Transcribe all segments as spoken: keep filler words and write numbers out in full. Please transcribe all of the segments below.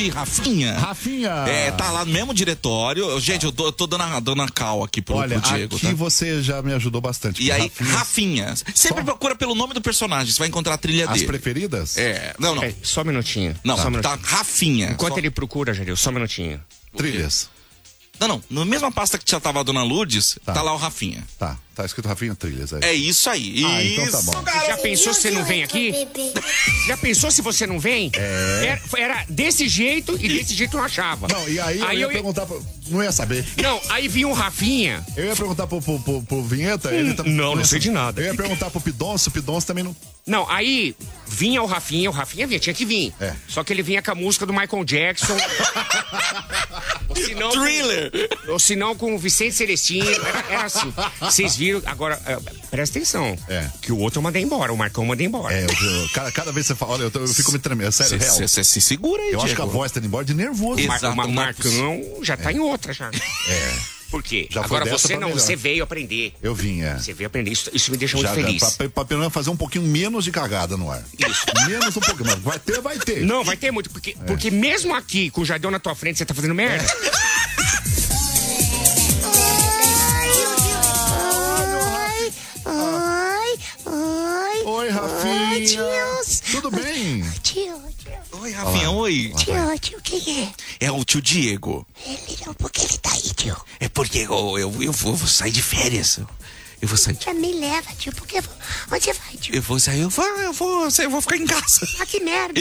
de Rafinha. Rafinha. É, tá lá no mesmo diretório. Gente, eu tô, eu tô dando, a, dando a cal aqui pro, Olha, pro Diego. aqui tá? você já me ajudou bastante. E aí, Rafinha. Rafinha. Sempre Só? procura pelo nome do personagem, você vai encontrar a trilha As dele. preferidas? É, não, não. É, só um minutinho. Não, só um tá, minutinho. Rafinha. Enquanto Só- ele procura, Jaril, só um minutinho. Trilhas. Não, não. Na mesma pasta que já tava a Dona Lourdes, tá, Tá. lá o Rafinha. Tá, tá escrito Rafinha Trilhas. É isso aí. Ah, isso, então tá bom. garoto. Já pensou se você não vem aqui? Já pensou se você não vem? É. Era, era desse jeito e desse jeito eu não achava. Não, e aí, eu ia eu perguntar pro... Não ia saber. Não, aí vinha o Rafinha. Eu ia perguntar pro, pro, pro, pro Vinheta, ele tá... não, não ia sei de saber. nada. Eu ia perguntar pro Pidoncio, o Pidoncio também não... Não, aí vinha o Rafinha, o Rafinha vinha, tinha que vir. É. Só que ele vinha com a música do Michael Jackson. ou se não, Thriller. Com, ou se não com o Vicente Celestino. Era, era assim. Vocês viram, agora, é, presta atenção. É. Que o outro eu mandei embora, o Marcão eu mandei embora. É, eu, eu- cada, cada vez que você fala, olha, eu, tô- eu fico me tremendo, é sério, real. Você se segura aí, Eu acho que a Diego. voz tá indo embora de nervoso. Exato. Mar, o não é Marcão já tá em outra já. É, Por quê? Já foi Agora dessa você pra não, melhor. você veio aprender. eu vim, é. Você veio aprender, isso, isso me deixa muito Já, feliz. pra, pra pelo menos fazer um pouquinho menos de cagada no ar. Isso. Menos um pouquinho, mas vai ter, vai ter. Não, vai ter muito, porque, porque mesmo aqui, com o Jardão na tua frente, você tá fazendo merda. Oi, oi. Oi, Rafinha. Oi, tios. Tudo bem? Tio, tio. Oi, Rafinha, oi. Tio, tio, quem é? É o tio Diego. Ele não, por que ele tá aí, tio? É porque eu, eu, eu, vou, eu vou sair de férias. Eu vou sair de... Já me leva, tio, porque eu vou... Onde você vai, tio? Eu vou sair, eu vou, eu vou, eu vou ficar em casa. Ah, que merda.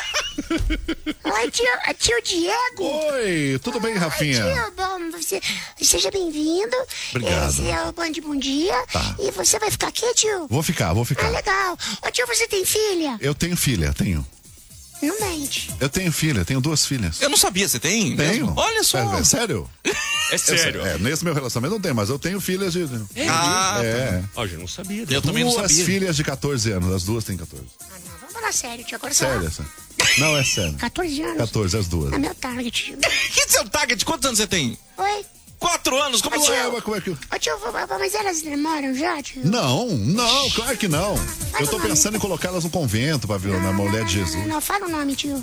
Oi, tio, é tio Diego. Oi, tudo bem, Oi, Rafinha? tio, bom, você, seja bem-vindo. Obrigado. Esse é o Band Bom Dia. Tá. E você vai ficar aqui, tio? Vou ficar, vou Ah, ficar. legal. Ô, tio, você tem filha? Eu tenho filha, tenho. Não mente. Eu tenho filha, tenho duas filhas. Eu não sabia, você tem? Tenho. mesmo? Olha só. É, é sério? É Eu sei- É, nesse meu relacionamento não tem, mas eu tenho filhas de... Ah, É, Ó, eu não sabia. eu também não duas sabia. filhas de catorze anos, as duas têm catorze. Ah, não, vamos falar sério, tio. Agora Sério, você essa? Não, é sério. catorze anos. catorze, as duas. É meu target, tio. Que seu target? Quantos anos você tem? Oi? Quatro anos? Como Tio. Ué, mas como é que... Ô, tio, mas elas namoram já, tio? Não, não, claro que não. Eu tô pensando em colocá-las no convento pra ver na mulher de Não, Jesus. não, fala o nome, tio.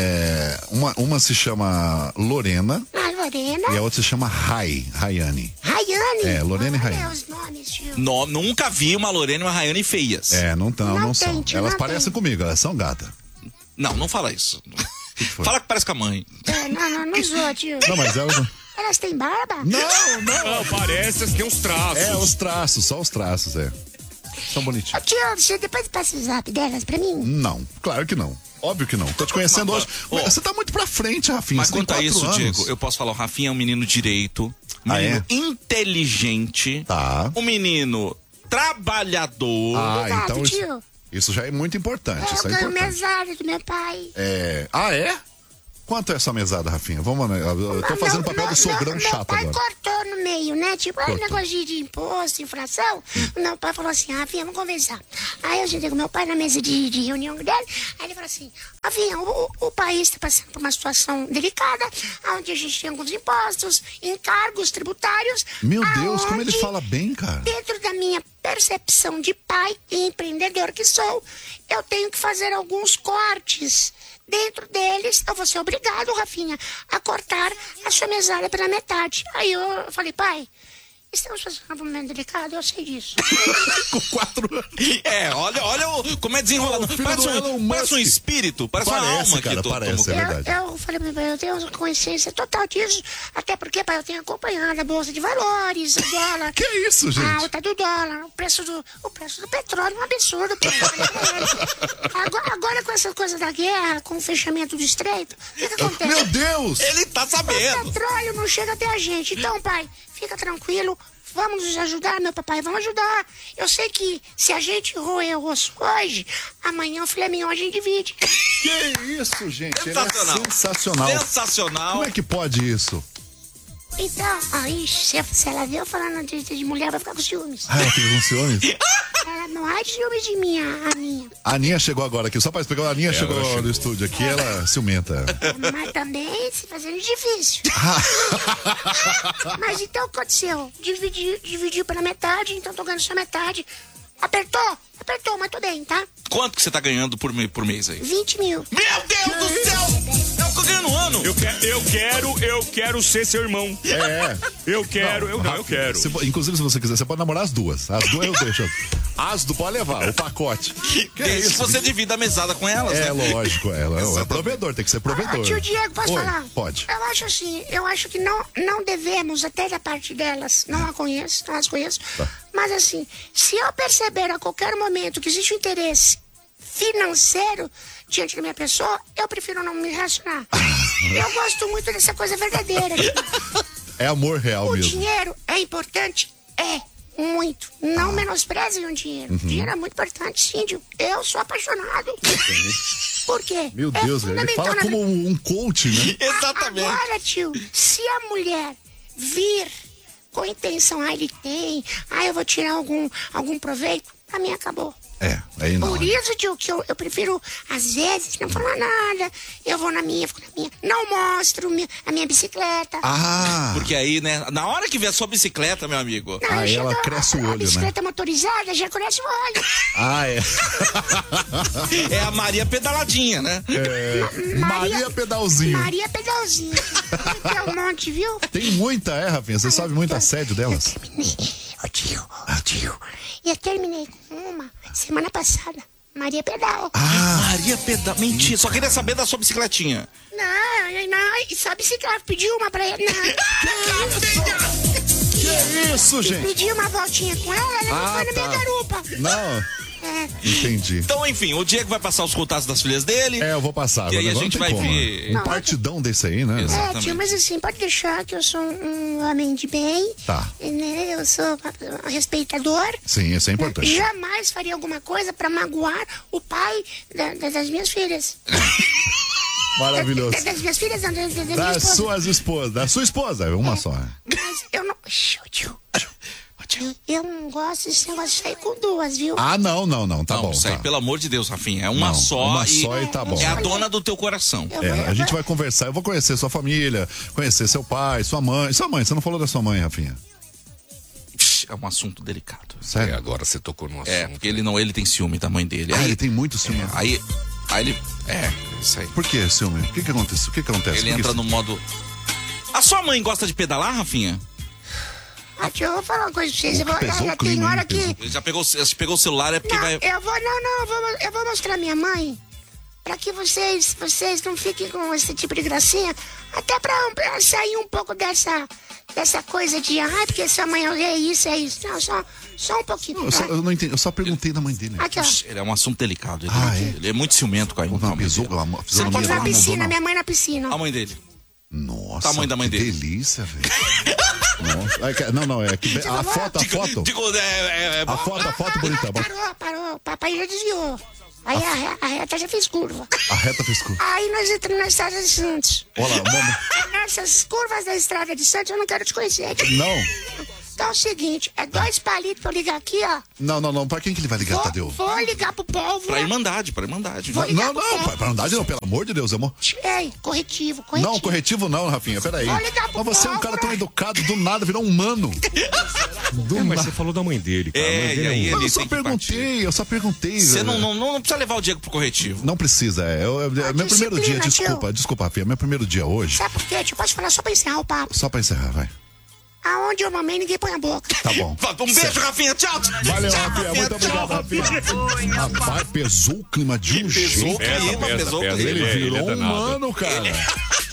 É, uma, uma se chama Lorena Ah, Lorena. e a outra se chama Rai, Rayane. Rayane. É, Lorena e Olha Rayane. os nomes, tio. No, nunca vi uma Lorena e uma Rayane feias. É, não tão, não, Não são. tem, tio, Elas não parecem tem. comigo, elas são gata. Não, não fala isso. foi? Fala que parece com a mãe. É, não, não, não zoa, tio. Não, mas elas... Elas têm barba? Não, não. Não, parece que tem uns traços. É, os traços, só os traços, é. São Ô, bonitinhos. tio, você depois passa o zap delas pra mim? Não, claro que não. Óbvio que não. Tô te conhecendo hoje. Ó. Você tá muito pra frente, Rafinha. Mas Você tem quanto a quatro isso, anos. Diego, eu posso falar, o Rafinha é um menino direito, um Ah, menino é? inteligente, Tá. um menino trabalhador. Ah, Obrigado, então isso, tio. isso já é muito importante. É, Isso eu é ganho importante. mesada do meu pai. É... Ah, é? Quanto é essa mesada, Rafinha? Vamos, né? Eu tô fazendo o papel do sogrão meu, chato Meu pai agora. cortou no meio, né? Tipo, aí Cortou. negócio de, de imposto, infração. O meu pai falou assim, Rafinha, vamos conversar. Aí eu sentei com meu pai na mesa de, de reunião dele. Aí ele falou assim, Rafinha, o, o país está passando por uma situação delicada, onde a gente tem alguns impostos, encargos tributários. Meu Deus, como ele aonde, fala bem, cara. Dentro da minha percepção de pai e empreendedor que sou, eu tenho que fazer alguns cortes. Dentro deles, eu vou ser obrigado, Rafinha, a cortar a sua mesada pela metade. Aí eu falei, pai, estamos passando por um momento delicado, eu sei disso. Com quatro anos. É, olha, olha o- como é desenrolado. O filho Parece do Elon um, parece um Musk. espírito, parece, uma Parece, alma cara, que to- parece, tomou- é verdade. Eu, eu falei pro meu pai, eu tenho consciência total disso, até porque, pai, eu tenho acompanhado a Bolsa de Valores, o dólar. Que isso, gente? A alta do dólar, o preço do, o preço do petróleo, um absurdo. Pai. Eu falei pra ele. Agora, agora com essa coisa da guerra, com o fechamento do estreito, o que, que acontece? Meu Deus! Ele tá O sabendo. petróleo não chega até a gente. Então, pai, fica tranquilo. Vamos nos ajudar, meu papai, vamos ajudar. Eu sei que se a gente roer o osso hoje, amanhã o filé mignon a gente divide. Que isso, gente? Ele é Sensacional. sensacional. Sensacional. Como é que pode isso? Então, aí, se, se ela viu falando de, de mulher, vai ficar com ciúmes. Ah, ela tem um ciúmes? Ela não há de ciúmes de mim, a Aninha. A Aninha chegou agora aqui, só pra explicar, a Aninha chegou ela chegou. no estúdio aqui, ela ciumenta. Mas também se fazendo difícil. Mas então o que aconteceu? Dividiu, dividiu pela metade, então tô ganhando só metade. Apertou? Apertou, mas tô bem, tá? Quanto que você tá ganhando por, me- por mês aí? vinte mil. Meu Deus do céu! É o que eu ganho no ano! eu quero, eu quero ser seu irmão. É. Eu quero, Não, eu não, eu quero. Se, inclusive, se você quiser, você pode namorar as duas. As duas eu deixo. As do pode levar, o pacote. Que é Desde isso? que você divida a mesada com elas, É né? lógico, é, é, é provedor, tem que ser provedor. Ah, tio Diego, posso Oi, falar? Pode. Eu acho assim, eu acho que não, não devemos, até da parte delas, não a conheço, não as conheço, Tá. mas assim, se eu perceber a qualquer momento que existe um interesse financeiro diante da minha pessoa, eu prefiro não me relacionar. Eu gosto muito dessa coisa verdadeira. É amor real O mesmo. dinheiro é importante? É. Muito. Não menosprezem o dinheiro. Uhum. O dinheiro é muito importante, sim, Dil. Eu sou apaixonado. Por quê? Meu É Deus, velho, ele fundamental fala na como vida. um coach, né? Exatamente. Agora, tio, se a mulher vir com intenção, ah, ele tem, ah, eu vou tirar algum, algum proveito, pra mim acabou. É, aí não. Por isso, tio, que eu, eu prefiro, às vezes, não falar nada. Eu vou na minha, fico na minha. Não mostro mi- a minha bicicleta. Ah, Porque aí, né, na hora que vê a sua bicicleta, meu amigo. Não, aí eu ela chego- cresce o a, olho, a bicicleta motorizada já cresce o olho. ah, é. É a Maria pedaladinha, né? É, Maria Pedalzinho. Maria Pedalzinho. Tem um monte, viu? Tem muita, é, Rafinha? Você sabe muito assédio delas? Eu terminei. Ô tio, ô tio. Eu terminei com uma semana passada. Maria Pedal. Ah, Maria Pedal. Mentira, só queria saber da sua bicicletinha. Não, não, e sabe se ela pediu uma pra ele? Não. que isso, gente? Pedi uma voltinha com ela, ela não Ah, foi na minha tá. garupa. Não, É. entendi. Então, enfim, o Diego vai passar os contatos das filhas dele. É, eu vou passar. E aí a agora gente não tem vai como, ver- né? Um partidão desse aí, né? Exato. É, Exatamente. tio, mas assim, pode deixar que eu sou um homem de bem. Tá. Né? Eu sou um respeitador. Sim, isso é importante. Jamais faria alguma coisa pra magoar o pai da- da- das minhas filhas. Maravilhoso. Da- das minhas filhas, não, da, da, da minha Das esposa. suas esposas. Da sua esposa, é uma só. Mas eu não. Tio, tio, tio, tio, eu não gosto desse negócio de sair com duas, viu? Ah, não, não, não. Tá não, bom. isso aí, Tá. pelo amor de Deus, Rafinha. É uma Não, só. uma e só e tá bom. É a dona do teu coração. Eu É, vou- a eu gente vou- vai conversar. Eu vou conhecer sua família, conhecer seu pai, sua mãe. Sua mãe, você não falou da sua mãe, Rafinha? É um assunto delicado. Sério? É, agora você tocou no assunto. É, porque ele não, ele tem ciúme da mãe dele. Ah, Aí, ele tem muito ciúme. aí, aí ele. É, isso aí. Por que ciúme? O que que acontece? O que que acontece? Ele Por que entra isso? no modo. A sua mãe gosta de pedalar, Rafinha? Ah, tio, eu vou falar uma coisa pra vocês. Eu Pô, vou, que pesou já o clima, tem hein? hora que. Pesou. Ele já pegou, já pegou o celular, é porque Não, vai. eu vou, não, não, eu vou, eu vou mostrar minha mãe. Pra que vocês, vocês não fiquem com esse tipo de gracinha. Até pra, pra sair um pouco dessa, dessa coisa de, ah, porque sua mãe é isso, é isso. Não, só, só um pouquinho. Eu só, tá? eu não entendi. Eu só perguntei da mãe dele. Aqui, ó. Ele é um assunto delicado. Ele, Ah, é? ele é muito ciumento com a, com a Não, mãe pisou, dele. ela Você não fizeram pode ela Na falar. mudou, piscina, não. minha mãe na piscina. A mãe dele. Nossa, Tamanho da mãe que dele. delícia, velho. Nossa. É que- Não, não, é que a foto, a foto. Digo, é, é, é, A foto, a foto bonita. Ah, parou, parou. O papai já desviou. Aí a, re- a reta já fez curva. A reta fez curva. Aí nós entramos na estrada de Santos. Olha lá, mano. Nessas curvas da estrada de Santos eu não quero te conhecer. Não, Então é o seguinte, é dois palitos pra eu ligar aqui, ó. não, não, não. Pra quem que ele vai ligar, Vou, Tadeu? vou ligar pro povo. pra Irmandade, pra Irmandade. Vou ligar Não, pro não, povo. pra- pra andar de não, pelo amor de Deus, amor. Ei, corretivo, corretivo. Não, corretivo não, Rafinha, peraí. Vou ligar pro Mas você é um povo, cara tão né? educado, do nada virou um mano. Do É, mas nada. você falou da mãe dele, cara. A mãe É, dele e aí um- Não, ele eu só tem que partir. perguntei, eu só perguntei. Você velho. não, não, não precisa levar o Diego pro corretivo. Não precisa, é. Eu- eu- Ah, meu primeiro dia, disciplina, desculpa, tio. desculpa, Rafinha. Meu primeiro dia hoje. Sabe por quê? Tio, posso falar só pra encerrar o papo? Só pra encerrar, vai. Aonde eu mamei, ninguém põe a boca. Tá bom. Um beijo, Certo. Rafinha. Tchau. Valeu, tchau, Rafinha. Muito obrigado, Rafinha. Rapaz, pesou o clima de um Pesou o jeito. clima, Pesa, pesou o pesa, clima. pesa. Ele Ele é- ele é virou um danado. mano, cara.